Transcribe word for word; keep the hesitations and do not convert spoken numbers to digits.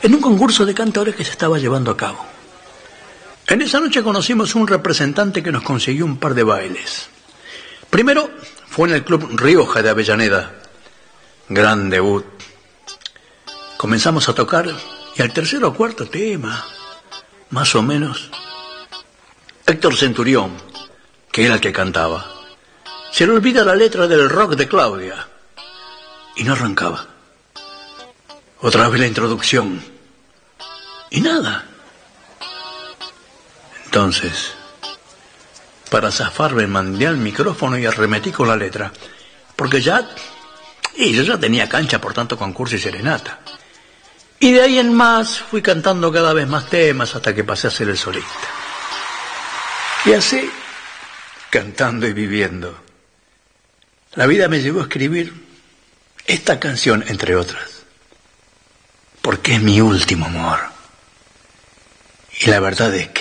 en un concurso de cantores que se estaba llevando a cabo. En esa noche conocimos un representante que nos consiguió un par de bailes. Primero fue en el Club Rioja de Avellaneda. Gran debut. Comenzamos a tocar y al tercer o cuarto tema, más o menos, Héctor Centurión, que era el que cantaba, se le olvida la letra del Rock de Claudia y no arrancaba. Otra vez la introducción y nada. Entonces, para zafarme, mandé al micrófono y arremetí con la letra, porque ya, y yo ya tenía cancha por tanto concurso y serenata. Y de ahí en más fui cantando cada vez más temas hasta que pasé a ser el solista. Y así, cantando y viviendo, la vida me llevó a escribir esta canción, entre otras, porque es mi último amor. Y la verdad es que